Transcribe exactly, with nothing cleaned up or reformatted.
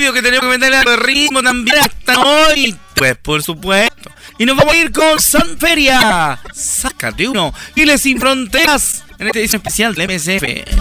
obvio que tenemos que meterle algo de ritmo también hasta hoy. Pues por supuesto. Y nos vamos a ir con Sanferia. Sácate uno. Giles sin fronteras. En esta edición especial de M S F.